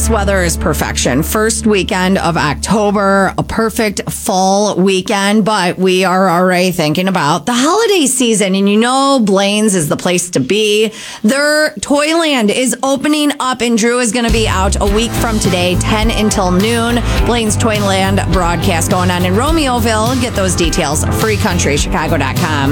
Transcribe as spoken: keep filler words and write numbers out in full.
this weather is perfection. First weekend of October, a perfect fall weekend, but we are already thinking about the holiday season. And you know, Blaine's is the place to be. Their Toyland is opening up, and Drew is going to be out a week from today, ten until noon. Blaine's Toyland broadcast going on in Romeoville. Get those details, free country chicago dot com.